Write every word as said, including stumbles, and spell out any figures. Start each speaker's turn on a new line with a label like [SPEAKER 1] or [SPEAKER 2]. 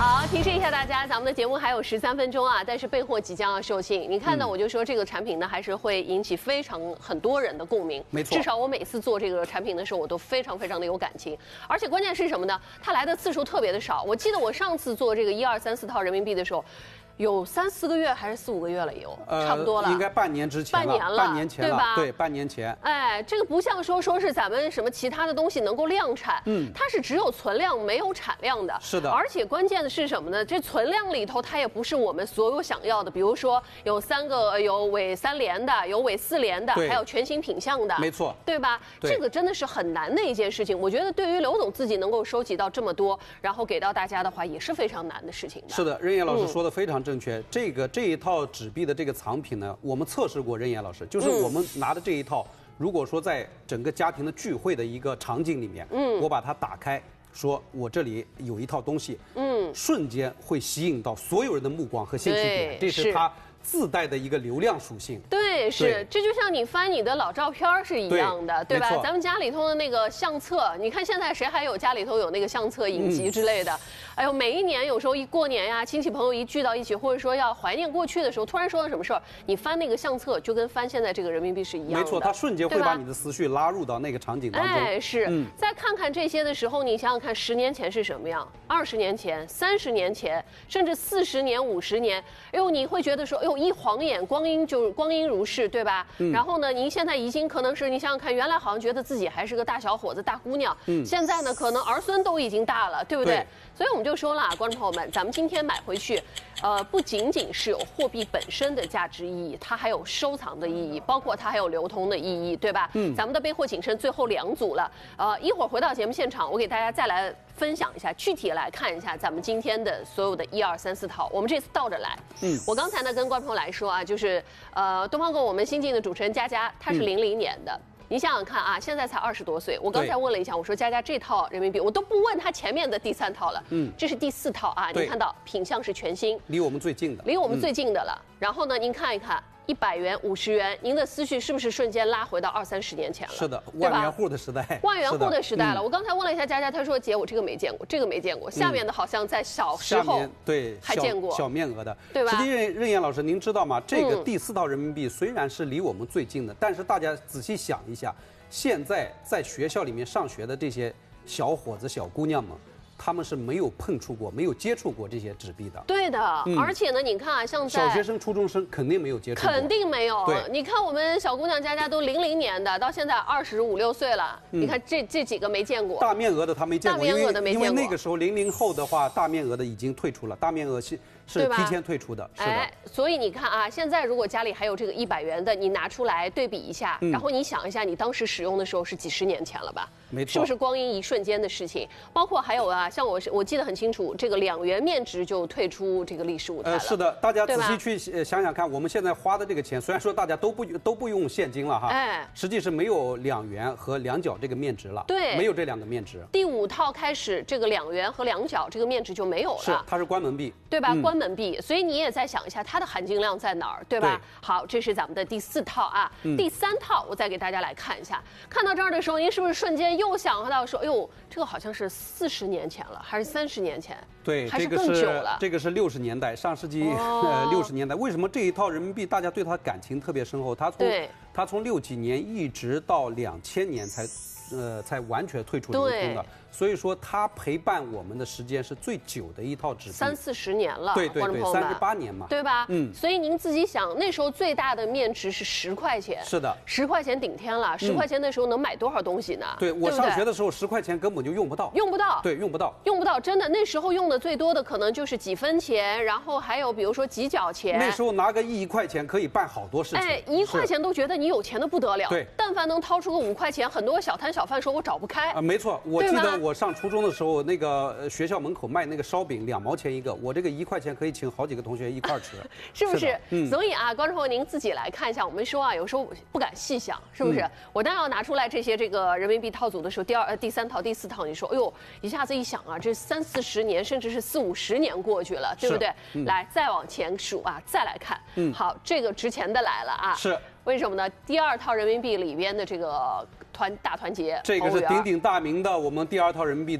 [SPEAKER 1] 好，提示一下大家，咱们的节目还有十三分钟啊，但是备货即将要售罄。你看到我就说这个产品呢，还是会引起非常很多人的共鸣。
[SPEAKER 2] 没错，
[SPEAKER 1] 至少我每次做这个产品的时候，我都非常非常的有感情。而且关键是什么呢？它来的次数特别的少。我记得我上次做这个一二三四套人民币的时候。有三四个月还是四五个月了有，呃、差不多了，
[SPEAKER 2] 应该半年之前了，
[SPEAKER 1] 半年了，
[SPEAKER 2] 半年前了，
[SPEAKER 1] 对吧？
[SPEAKER 2] 对，半年前。
[SPEAKER 1] 哎，这个不像说说是咱们什么其他的东西能够量产，嗯，它是只有存量没有产量的。
[SPEAKER 2] 是的。
[SPEAKER 1] 而且关键的是什么呢？这存量里头它也不是我们所有想要的，比如说有三个有尾三连的，有尾四连的，还有全新品项的，
[SPEAKER 2] 没错，
[SPEAKER 1] 对吧？
[SPEAKER 2] 对，
[SPEAKER 1] 这个真的是很难的一件事情。我觉得对于刘总自己能够收集到这么多，然后给到大家的话，也是非常难的事情的。
[SPEAKER 2] 是的，任岩老师说的非常正确。嗯、这个。这一套纸币的这个藏品呢，我们测试过，任岩老师，就是我们拿的这一套，如果说在整个家庭的聚会的一个场景里面，嗯，我把它打开，说我这里有一套东西，嗯，瞬间会吸引到所有人的目光和兴趣点，这是它自带的一个流量属性。
[SPEAKER 1] 对，是，这就像你翻你的老照片是一样的， 对, 对吧？咱们家里头的那个相册，你看现在谁还有家里头有那个相册影集之类的？嗯、哎呦，每一年有时候一过年呀，亲戚朋友一聚到一起，或者说要怀念过去的时候，突然说到什么事儿，你翻那个相册就跟翻现在这个人民币是一样的。
[SPEAKER 2] 没错，它瞬间会把你的思绪拉入到那个场景当中。
[SPEAKER 1] 哎，是。嗯、再看看这些的时候，你想想看，十年前是什么样？二十年前、三十年前，甚至四十年、五十年，哎呦，你会觉得说，哎呦。一晃眼，光阴就光阴如逝，对吧？嗯、然后呢，您现在已经可能是你想想看，原来好像觉得自己还是个大小伙子、大姑娘，嗯、现在呢，可能儿孙都已经大了，对不对？对，所以我们就说了，观众朋友们，咱们今天买回去，呃，不仅仅是有货币本身的价值意义，它还有收藏的意义，包括它还有流通的意义，对吧？嗯，咱们的备货谨慎最后两组了，呃，一会儿回到节目现场，我给大家再来分享一下，具体来看一下咱们今天的所有的一二三四套，我们这次倒着来。嗯，我刚才呢跟观众朋友来说啊，就是呃，东方购我们新进的主持人佳佳，她是零零年的。嗯，你想想看啊，现在才二十多岁。我刚才问了一下，我说佳佳这套人民币，我都不问他前面的第三套了。嗯，这是第四套啊，你看到品相是全新，
[SPEAKER 2] 离我们最近的，
[SPEAKER 1] 离我们最近的了。嗯、然后呢，您看一看。一百元、五十元，您的思绪是不是瞬间拉回到二三十年前了？
[SPEAKER 2] 是的，万元户的时代，
[SPEAKER 1] 万元户的时代了。嗯、我刚才问了一下佳佳，她说：“姐，我这个没见过，这个没见过。下面的好像在小时候
[SPEAKER 2] 对
[SPEAKER 1] 还见过
[SPEAKER 2] 小面额的，
[SPEAKER 1] 对吧？”
[SPEAKER 2] 实际任任岩老师，您知道吗？这个第四套人民币虽然是离我们最近的，嗯、但是大家仔细想一下，现在在学校里面上学的这些小伙子、小姑娘们。他们是没有碰触过、没有接触过这些纸币的。
[SPEAKER 1] 对的，嗯、而且呢，你看啊，像在
[SPEAKER 2] 小学生、初中生肯定没有接触过，
[SPEAKER 1] 肯定没有。对，你看我们小姑娘佳佳都零零年的，到现在二十五六岁了，嗯、你看这这几个没见过。
[SPEAKER 2] 大面额的他没见过，
[SPEAKER 1] 大面额的没见过，
[SPEAKER 2] 因为那个时候零零后的话，大面额的已经退出了，大面额是是提前退出的。是的。哎，
[SPEAKER 1] 所以你看啊，现在如果家里还有这个一百元的，你拿出来对比一下，嗯、然后你想一下，你当时使用的时候是几十年前了吧？
[SPEAKER 2] 没错，
[SPEAKER 1] 是不是光阴一瞬间的事情？包括还有啊，像我我记得很清楚，这个两元面值就退出这个历史舞台了。
[SPEAKER 2] 呃，是的，大家仔细去想想看，我们现在花的这个钱，虽然说大家都不都不用现金了哈，哎，实际是没有两元和两角这个面值了，
[SPEAKER 1] 对，
[SPEAKER 2] 没有这两个面值。
[SPEAKER 1] 第五套开始，这个两元和两角这个面值就没有了，
[SPEAKER 2] 是，它是关门币，
[SPEAKER 1] 对吧？嗯、关门币，所以你也再想一下它的含金量在哪儿，对吧？对，好，这是咱们的第四套啊，嗯、第三套我再给大家来看一下，看到这儿的时候，您是不是瞬间又想到说？哎呦，这个好像是四十年前了，还是三十年前？
[SPEAKER 2] 对，
[SPEAKER 1] 还是更久了。
[SPEAKER 2] 这个是六十年代，上世纪、哦、呃六十年代。为什么这一套人民币大家对它感情特别深厚？它从它从六几年一直到两千年才呃才完全退出流通的。所以说，它陪伴我们的时间是最久的一套纸币，
[SPEAKER 1] 三四十年了，
[SPEAKER 2] 对对对，三十八年嘛，
[SPEAKER 1] 对吧？嗯，所以您自己想，那时候最大的面值是十块钱，
[SPEAKER 2] 是的，
[SPEAKER 1] 十块钱顶天了，十块钱那时候能买多少东西呢？
[SPEAKER 2] 对我上学的时候，十块钱根本就用不到，
[SPEAKER 1] 用不到，
[SPEAKER 2] 对，用不到，
[SPEAKER 1] 用不到，真的，那时候用的最多的可能就是几分钱，然后还有比如说几角钱，
[SPEAKER 2] 那时候拿个一块钱可以办好多事情，
[SPEAKER 1] 哎，一块钱都觉得你有钱的不得了，
[SPEAKER 2] 对，
[SPEAKER 1] 但凡能掏出个五块钱，很多小摊小贩说我找不开
[SPEAKER 2] 啊，没错，我记得我上初中的时候。时候，那个学校门口卖那个烧饼两毛钱一个，我这个一块钱可以请好几个同学一块吃，
[SPEAKER 1] 是不是？嗯。所以啊，观众朋友您自己来看一下，我们说啊，有时候不敢细想，是不是？嗯、我当要拿出来这些这个人民币套组的时候，第二、呃、第三套、第四套，你说，哎呦，一下子一想啊，这三四十年，甚至是四五十年过去了，对不对？嗯、来，再往前数啊，再来看，嗯，好，这个值钱的来了啊，
[SPEAKER 2] 是。
[SPEAKER 1] 为什么呢？第二套人民币里边的这个团大团结，
[SPEAKER 2] 这个是鼎鼎大名的我们第二套人民币